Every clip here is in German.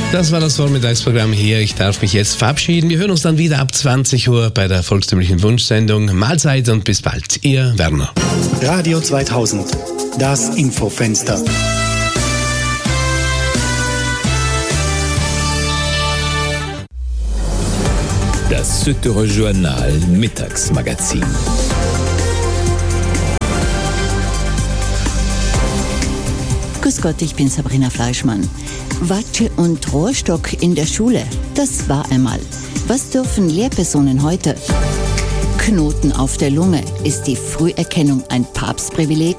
Das war das Vormittagsprogramm hier. Ich darf mich jetzt verabschieden. Wir hören uns dann wieder ab 20 Uhr bei der volkstümlichen Wunschsendung. Mahlzeit und bis bald. Ihr Werner. Radio 2000, das Infofenster. Das Süddeutsche Journal Mittagsmagazin. Grüß Gott, ich bin Sabrina Fleischmann. Watsche und Rohrstock in der Schule, das war einmal. Was dürfen Lehrpersonen heute? Knoten auf der Lunge, ist die Früherkennung ein Papstprivileg?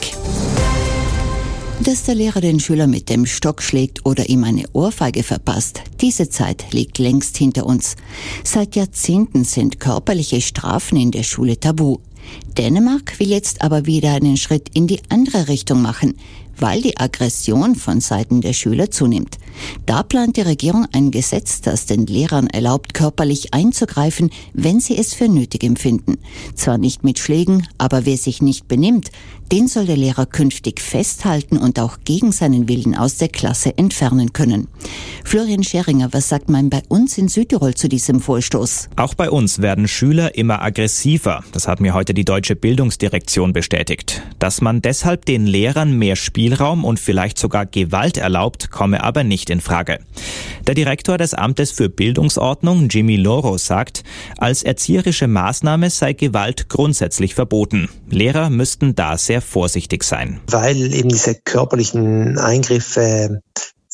Dass der Lehrer den Schüler mit dem Stock schlägt oder ihm eine Ohrfeige verpasst, diese Zeit liegt längst hinter uns. Seit Jahrzehnten sind körperliche Strafen in der Schule tabu. Dänemark will jetzt aber wieder einen Schritt in die andere Richtung machen, weil die Aggression von Seiten der Schüler zunimmt. Da plant die Regierung ein Gesetz, das den Lehrern erlaubt, körperlich einzugreifen, wenn sie es für nötig empfinden. Zwar nicht mit Schlägen, aber wer sich nicht benimmt, den soll der Lehrer künftig festhalten und auch gegen seinen Willen aus der Klasse entfernen können. Florian Scheringer, was sagt man bei uns in Südtirol zu diesem Vorstoß? Auch bei uns werden Schüler immer aggressiver. Das hat mir heute die Deutsche Bildungsdirektion bestätigt. Dass man deshalb den Lehrern mehr Spielraum und vielleicht sogar Gewalt erlaubt, komme aber nicht in Frage. Der Direktor des Amtes für Bildungsordnung, Jimmy Loro, sagt, als erzieherische Maßnahme sei Gewalt grundsätzlich verboten. Lehrer müssten da sehr vorsichtig sein. Weil eben diese körperlichen Eingriffe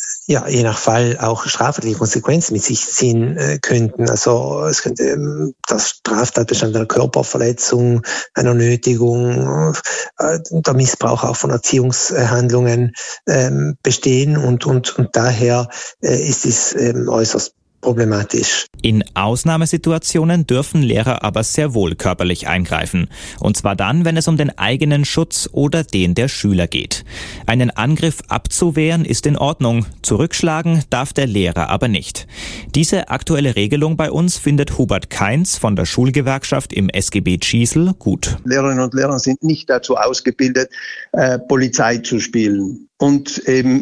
je nach Fall auch strafrechtliche Konsequenzen mit sich ziehen könnten. Also es könnte das Straftatbestand einer Körperverletzung, einer Nötigung, der Missbrauch auch von Erziehungshandlungen bestehen und daher ist es äußerst problematisch. In Ausnahmesituationen dürfen Lehrer aber sehr wohl körperlich eingreifen. Und zwar dann, wenn es um den eigenen Schutz oder den der Schüler geht. Einen Angriff abzuwehren ist in Ordnung. Zurückschlagen darf der Lehrer aber nicht. Diese aktuelle Regelung bei uns findet Hubert Kainz von der Schulgewerkschaft im SGB Tschiesel gut. Lehrerinnen und Lehrer sind nicht dazu ausgebildet, Polizei zu spielen. Und eben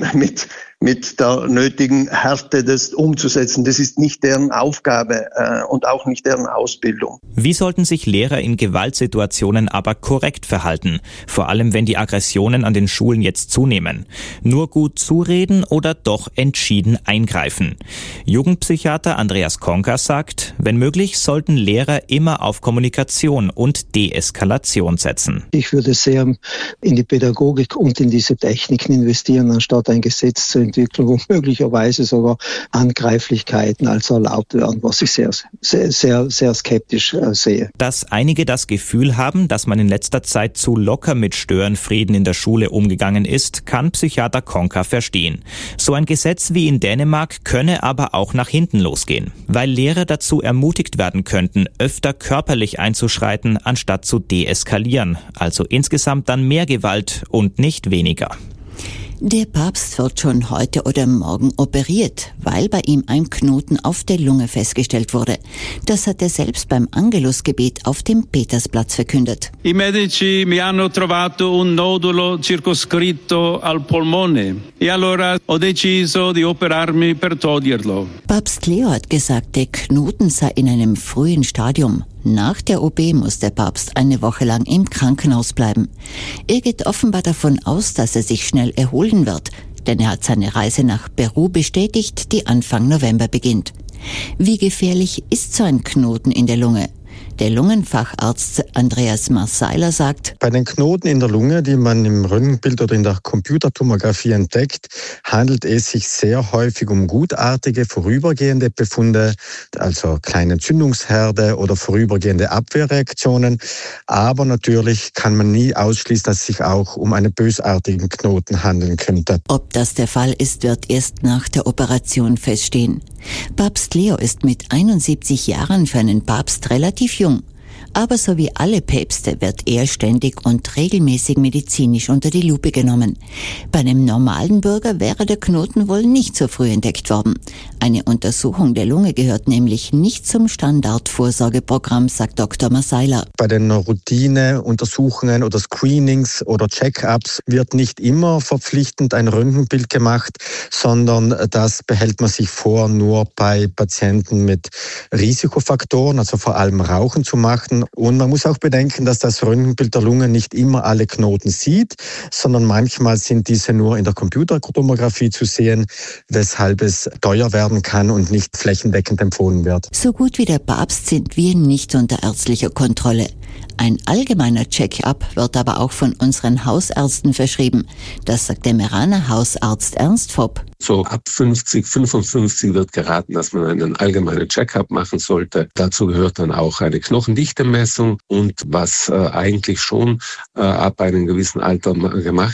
mit der nötigen Härte das umzusetzen. Das ist nicht deren Aufgabe und auch nicht deren Ausbildung. Wie sollten sich Lehrer in Gewaltsituationen aber korrekt verhalten? Vor allem, wenn die Aggressionen an den Schulen jetzt zunehmen. Nur gut zureden oder doch entschieden eingreifen? Jugendpsychiater Andreas Konka sagt, wenn möglich, sollten Lehrer immer auf Kommunikation und Deeskalation setzen. Ich würde sehr in die Pädagogik und in diese Techniken investieren, anstatt ein Gesetz zu entwickeln, wo möglicherweise sogar Handgreiflichkeiten als erlaubt werden, was ich sehr, sehr, sehr, sehr skeptisch sehe. Dass einige das Gefühl haben, dass man in letzter Zeit zu locker mit Störenfrieden in der Schule umgegangen ist, kann Psychiater Konka verstehen. So ein Gesetz wie in Dänemark könne aber auch nach hinten losgehen, weil Lehrer dazu ermutigt werden könnten, öfter körperlich einzuschreiten, anstatt zu deeskalieren. Also insgesamt dann mehr Gewalt und nicht weniger. Der Papst wird schon heute oder morgen operiert, weil bei ihm ein Knoten auf der Lunge festgestellt wurde. Das hat er selbst beim Angelusgebet auf dem Petersplatz verkündet. I medici mi hanno trovato un nodulo circoscritto al polmone e allora ho deciso di operarmi per toglierlo. Papst Leo hat gesagt, der Knoten sei in einem frühen Stadium. Nach der OP muss der Papst eine Woche lang im Krankenhaus bleiben. Er geht offenbar davon aus, dass er sich schnell erholen wird, denn er hat seine Reise nach Peru bestätigt, die Anfang November beginnt. Wie gefährlich ist so ein Knoten in der Lunge? Der Lungenfacharzt Andreas Marseiler sagt, bei den Knoten in der Lunge, die man im Röntgenbild oder in der Computertomographie entdeckt, handelt es sich sehr häufig um gutartige, vorübergehende Befunde, also kleine Entzündungsherde oder vorübergehende Abwehrreaktionen. Aber natürlich kann man nie ausschließen, dass es sich auch um einen bösartigen Knoten handeln könnte. Ob das der Fall ist, wird erst nach der Operation feststehen. Papst Leo ist mit 71 Jahren für einen Papst relativ jung. Aber so wie alle Päpste wird er ständig und regelmäßig medizinisch unter die Lupe genommen. Bei einem normalen Bürger wäre der Knoten wohl nicht so früh entdeckt worden. Eine Untersuchung der Lunge gehört nämlich nicht zum Standardvorsorgeprogramm, sagt Dr. Marseiler. Bei den Routineuntersuchungen oder Screenings oder Check-ups wird nicht immer verpflichtend ein Röntgenbild gemacht, sondern das behält man sich vor, nur bei Patienten mit Risikofaktoren, also vor allem Rauchen, zu machen. Und man muss auch bedenken, dass das Röntgenbild der Lunge nicht immer alle Knoten sieht, sondern manchmal sind diese nur in der Computertomographie zu sehen, weshalb es teuer werden kann und nicht flächendeckend empfohlen wird. So gut wie der Papst sind wir nicht unter ärztlicher Kontrolle. Ein allgemeiner Check-up wird aber auch von unseren Hausärzten verschrieben. Das sagt der Meraner Hausarzt Ernst Fopp. So ab 50, 55 wird geraten, dass man einen allgemeinen Check-up machen sollte. Dazu gehört dann auch eine Knochendichtemessung und was eigentlich schon ab einem gewissen Alter gemacht